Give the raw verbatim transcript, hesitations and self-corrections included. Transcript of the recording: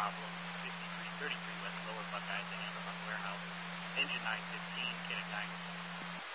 problem, fifty-three thirty-three West Lower Buckeyes, the Amazon Warehouse, Engine nine fifteen, K nine